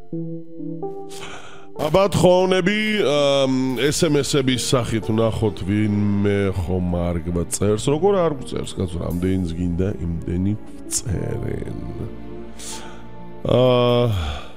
აბა თხოვნები SMS-ების სახით ვნახოთ ვინმე ხომ არ გწერს როგორ არ გწერს კაცო რამდენიც გინდა იმდენი წერენ